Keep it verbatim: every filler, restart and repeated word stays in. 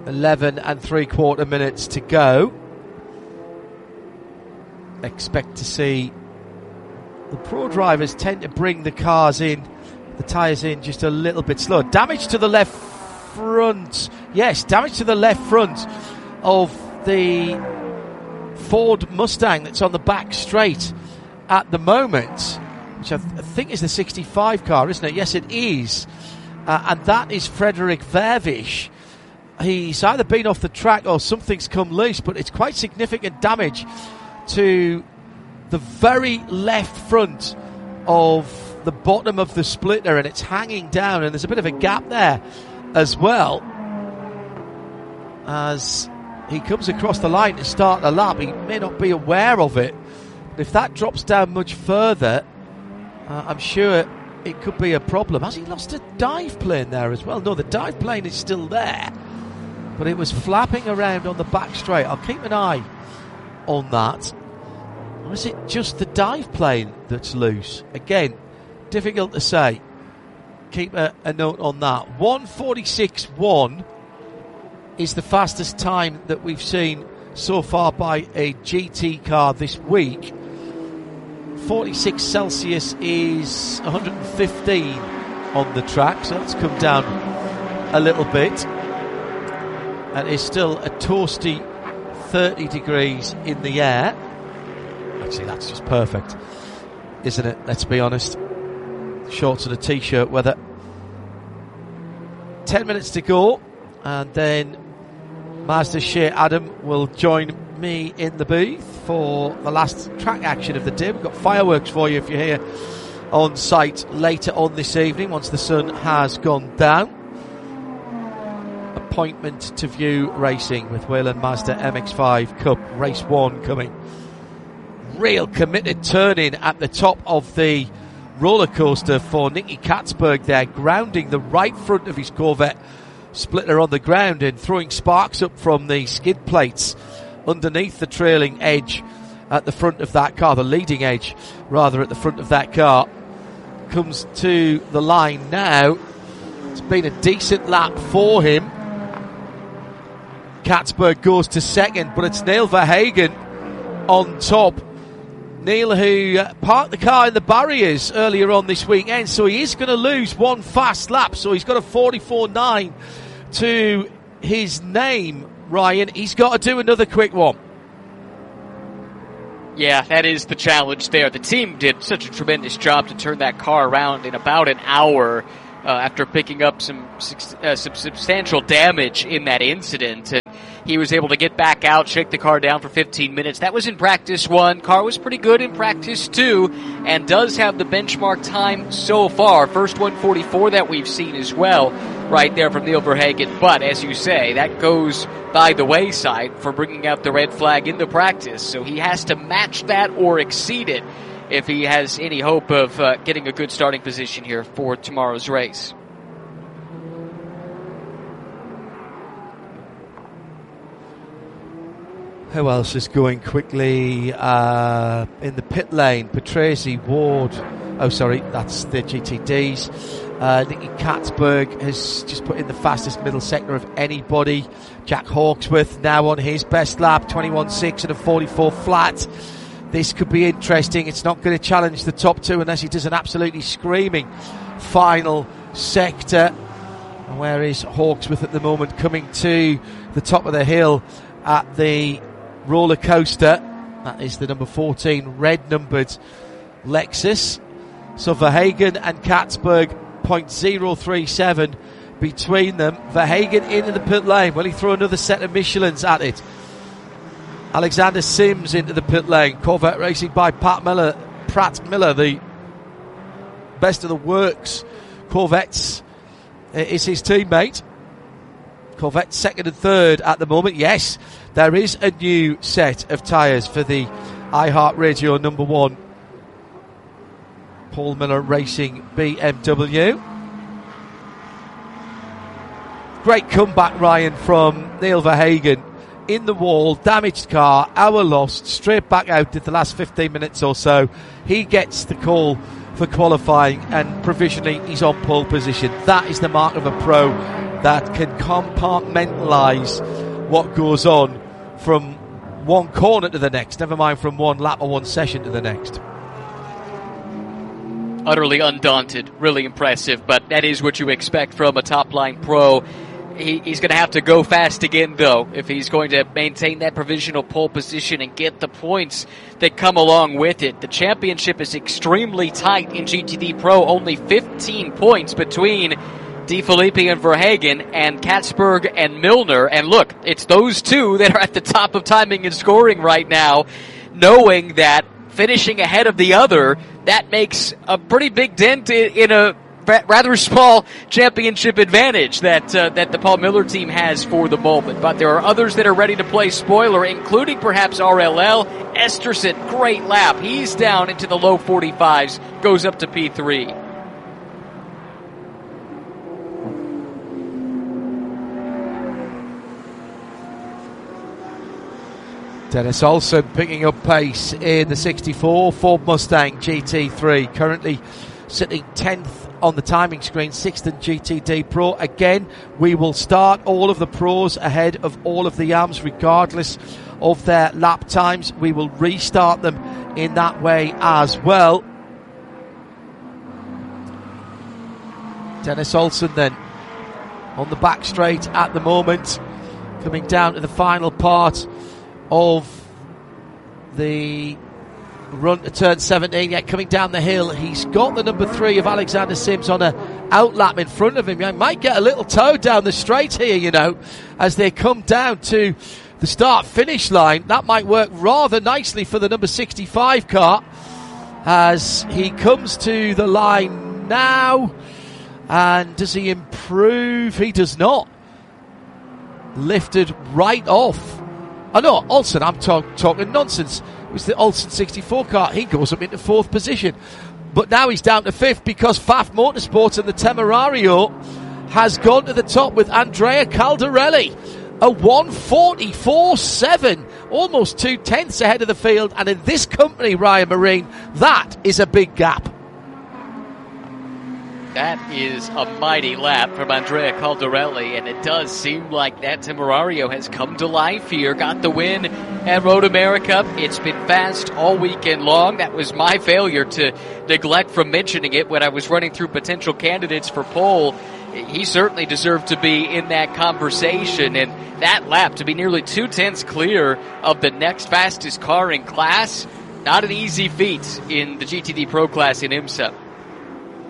eleven and three quarter minutes to go. Expect to see the pro drivers tend to bring the cars in, the tyres in just a little bit slow. Damage to the left front. Yes, damage to the left front of the Ford Mustang that's on the back straight at the moment, which I, th- I think is the sixty-five car, isn't it? Yes, it is. Uh, and that is Frederick Vervish. He's either been off the track or something's come loose, but it's quite significant damage to the very left front of the bottom of the splitter, and it's hanging down, and there's a bit of a gap there as well as he comes across the line to start the lap. He may not be aware of it, but if that drops down much further, uh, I'm sure it could be a problem. Has he lost a dive plane there as well? No, the dive plane is still there, but it was flapping around on the back straight. I'll keep an eye on that. Or is it just the dive plane that's loose? Again, difficult to say. Keep a, a note on that. one forty-six one is the fastest time that we've seen so far by a G T car this week. forty-six Celsius is one hundred fifteen on the track, so that's come down a little bit. And it's still a toasty thirty degrees in the air. Actually, that's just perfect, isn't it? Let's be honest. Shorts and a t-shirt weather. Ten minutes to go, and then Master Shea Adam will join me in the booth for the last track action of the day. We've got fireworks for you if you're here on site later on this evening once the sun has gone down. Appointment to view racing with Wayland Mazda M X five Cup Race one coming. Real committed turning at the top of the roller coaster for Nicky Katzberg there, grounding the right front of his Corvette splitter on the ground and throwing sparks up from the skid plates underneath the trailing edge at the front of that car, the leading edge rather at the front of that car. Comes to the line now. It's been a decent lap for him. Katzberg goes to second, but it's Neil Verhagen on top. Neil, who uh, parked the car in the barriers earlier on this weekend, so he is going to lose one fast lap. So he's got a forty-four nine to his name, Ryan. He's got to do another quick one. Yeah, that is the challenge there. The team did such a tremendous job to turn that car around in about an hour uh, after picking up some, uh, some substantial damage in that incident. And he was able to get back out, shake the car down for fifteen minutes. That was in practice one. Car was pretty good in practice two, and does have the benchmark time so far. First one forty-four that we've seen as well, right there from Neil Verhagen. But as you say, that goes by the wayside for bringing out the red flag in the practice. So he has to match that or exceed it if he has any hope of uh, getting a good starting position here for tomorrow's race. Who else is going quickly uh, in the pit lane? Patrese, Ward. Oh, sorry, that's the G T Ds. Uh, Nicky Katzberg has just put in the fastest middle sector of anybody. Jack Hawksworth now on his best lap, twenty-one six and a forty-four flat. This could be interesting. It's not going to challenge the top two unless he does an absolutely screaming final sector. And where is Hawksworth at the moment? Coming to the top of the hill at the roller coaster. That is the number fourteen red numbered Lexus. So Verhagen and Katzberg zero point zero three seven between them. Verhagen into the pit lane. Will he throw another set of Michelins at it? Alexander Sims into the pit lane. Corvette Racing by Pat Miller, Pratt Miller, the best of the works Corvettes, is his teammate. Corvette second and third at the moment. Yes, there is a new set of tyres for the iHeartRadio number one Paul Miller Racing B M W. Great comeback, Ryan, from Neil Verhagen. In the wall, damaged car, hour lost, straight back out in the last fifteen minutes or so. He gets the call for qualifying, and provisionally he's on pole position. That is the mark of a pro that can compartmentalise what goes on from one corner to the next, never mind from one lap or one session to the next. Utterly undaunted, really impressive, but that is what you expect from a top-line pro. He, he's going to have to go fast again, though, if he's going to maintain that provisional pole position and get the points that come along with it. The championship is extremely tight in G T D Pro, only fifteen points between De Phillippi and Verhagen and Katzberg and Milner. And look, it's those two that are at the top of timing and scoring right now, knowing that finishing ahead of the other, that makes a pretty big dent in a rather small championship advantage that uh, that the Paul Miller team has for the moment. But there are others that are ready to play spoiler, including perhaps R L L. Esterson, great lap. He's down into the low forty-fives, goes up to P three. Dennis Olsen picking up pace in the sixty-four Ford Mustang G T three, currently sitting tenth on the timing screen, sixth in G T D Pro. Again, we will start all of the pros ahead of all of the Yams, regardless of their lap times. We will restart them in that way as well. Dennis Olsen then on the back straight at the moment, coming down to the final part of the run to turn seventeen, yet coming down the hill. He's got the number three of Alexander Sims on a outlap in front of him. He might get a little toe down the straight here, you know, as they come down to the start-finish line. That might work rather nicely for the number sixty-five car as he comes to the line now. And does he improve? He does not. Lifted right off. Oh no, Olsen, I'm talk, talking nonsense. It was the Olsen sixty-four car. He goes up into fourth position. But now he's down to fifth because F A F Motorsports and the Temerario has gone to the top with Andrea Caldarelli. A one forty-four seven, almost two tenths ahead of the field. And in this company, Ryan Marine, that is a big gap. That is a mighty lap from Andrea Caldarelli, and it does seem like that Temerario has come to life here. Got the win at Road America. It's been fast all weekend long. That was my failure to neglect from mentioning it when I was running through potential candidates for pole. He certainly deserved to be in that conversation, and that lap to be nearly two tenths clear of the next fastest car in class, not an easy feat in the G T D Pro class in IMSA.